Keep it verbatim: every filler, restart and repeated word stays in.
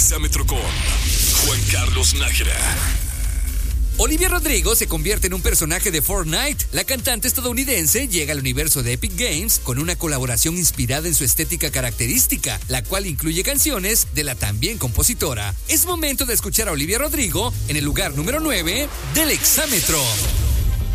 Exámetro con Juan Carlos Nájera. Olivia Rodrigo se convierte en un personaje de Fortnite. La cantante estadounidense llega al universo de Epic Games con una colaboración inspirada en su estética característica, la cual incluye canciones de la también compositora. Es momento de escuchar a Olivia Rodrigo en el lugar número nueve del Exámetro.